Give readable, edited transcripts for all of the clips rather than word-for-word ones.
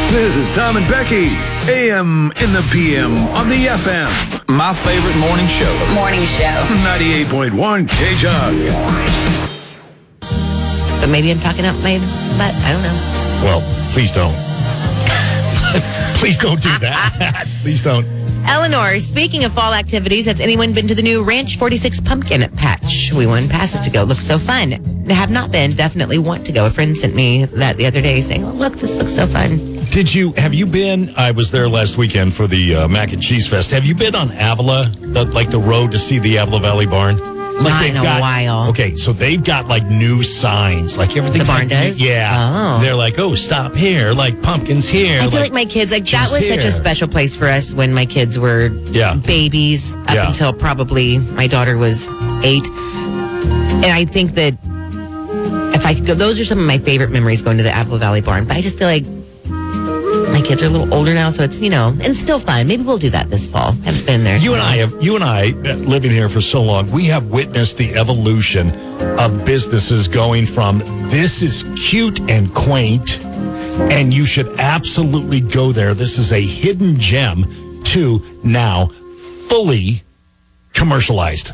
This is Tom and Becky, AM in the PM on the FM. My favorite morning show. 98.1 K-Jug. But maybe I'm talking out my butt. I don't know. Well, please don't. Please don't do that. Please don't. Eleanor, speaking of fall activities, has anyone been to the new Ranch 46 pumpkin patch? We won passes to go. Looks so fun. Have not been. Definitely want to go. A friend sent me that the other day saying, oh, look, this looks so fun. Have you been, I was there last weekend for the Mac and Cheese Fest. Have you been on Avila, the road to see the Avila Valley Barn? Not in a while. Okay, so they've got new signs, everything's the barn does? Yeah. Oh. They're stop here, pumpkins here. I feel like my kids, that was such a special place for us when my kids were babies up until probably my daughter was 8. And I think that if I could go, those are some of my favorite memories going to the Avila Valley Barn. But I just feel like my kids are a little older now, so it's, and still fun. Maybe we'll do that this fall. Haven't been there. You and I, living here for so long, we have witnessed the evolution of businesses going from this is cute and quaint, and you should absolutely go there. This is a hidden gem, to now fully commercialized.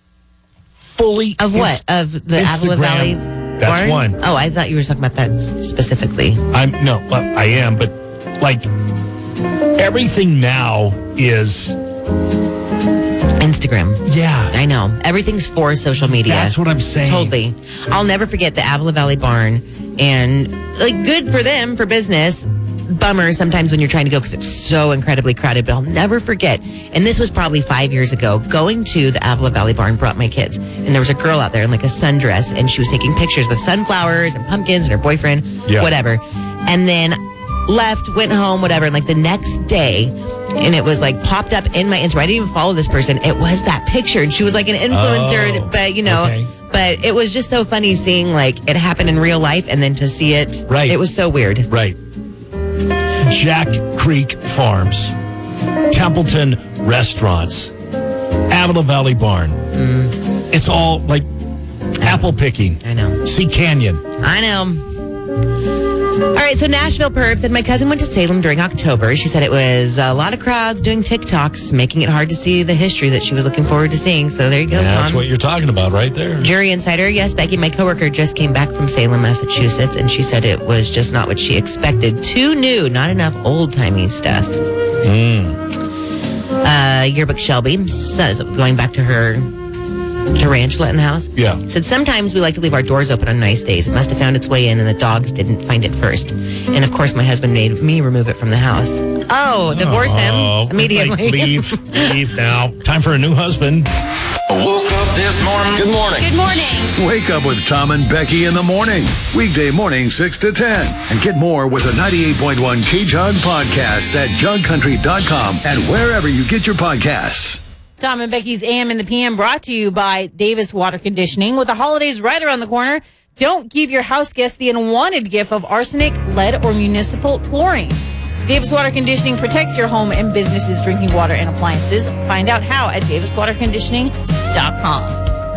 Fully. Of what? Of the Avila Valley Barn? That's one. Oh, I thought you were talking about that specifically. I am, but everything now is Instagram. Yeah. I know. Everything's for social media. That's what I'm saying. Totally. I'll never forget the Avila Valley Barn, and good for them, for business. Bummer sometimes when you're trying to go because it's so incredibly crowded, but I'll never forget. And this was probably 5 years ago. Going to the Avila Valley Barn, brought my kids, and there was a girl out there in a sundress, and she was taking pictures with sunflowers and pumpkins and her boyfriend, whatever. And then left, went home, whatever. And the next day, and it was popped up in my Instagram. I didn't even follow this person. It was that picture, and she was an influencer, but okay. But it was just so funny seeing it happen in real life, and then to see it. Right. It was so weird. Right. Jack Creek Farms, Templeton Restaurants, Avila Valley Barn. It's all apple picking. I know. Sea Canyon. I know. All right, so Nashville Perp said, my cousin went to Salem during October. She said it was a lot of crowds doing TikToks, making it hard to see the history that she was looking forward to seeing. So there you go, Tom. That's what you're talking about right there. Jury Insider, yes, Becky, my coworker, just came back from Salem, Massachusetts, and she said it was just not what she expected. Too new, not enough old-timey stuff. Yearbook Shelby says, going back to her tarantula in the house. Yeah. Said sometimes we like to leave our doors open on nice days. It must have found its way in and the dogs didn't find it first. And of course my husband made me remove it from the house. Oh, divorce him immediately. Leave now. Time for a new husband. Woke up this morning. Good morning. Good morning. Wake up with Tom and Becky in the morning. Weekday morning, 6 to 10. And get more with the 98.1 K-Jug podcast at jugcountry.com and wherever you get your podcasts. Tom and Becky's AM in the PM brought to you by Davis Water Conditioning. With the holidays right around the corner, don't give your house guests the unwanted gift of arsenic, lead, or municipal chlorine. Davis Water Conditioning protects your home and business's drinking water and appliances. Find out how at daviswaterconditioning.com.